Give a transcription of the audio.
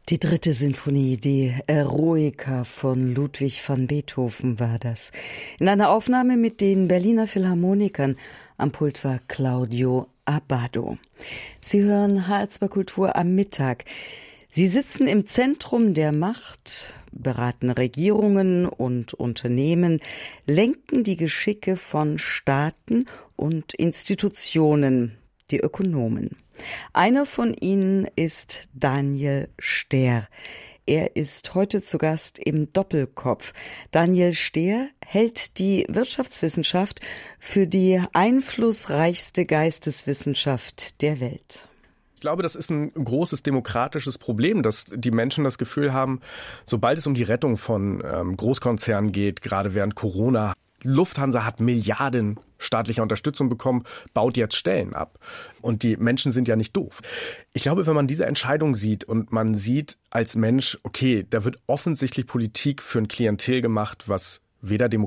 Die dritte Sinfonie, die Eroica von Ludwig van Beethoven war das. In einer Aufnahme mit den Berliner Philharmonikern. Am Pult war Claudio Abbado. Sie hören HR2 Kultur am Mittag. Sie sitzen im Zentrum der Macht, beraten Regierungen und Unternehmen, lenken die Geschicke von Staaten und Institutionen, die Ökonomen. Einer von ihnen ist Daniel Stehr. Er ist heute zu Gast im Doppelkopf. Daniel Stehr hält die Wirtschaftswissenschaft für die einflussreichste Geisteswissenschaft der Welt. Ich glaube, das ist ein großes demokratisches Problem, dass die Menschen das Gefühl haben, sobald es um die Rettung von Großkonzernen geht, gerade während Corona, Lufthansa hat Milliarden staatlicher Unterstützung bekommen, baut jetzt Stellen ab. Und die Menschen sind ja nicht doof. Ich glaube, wenn man diese Entscheidung sieht und man sieht als Mensch, okay, da wird offensichtlich Politik für ein Klientel gemacht, was weder demokratisch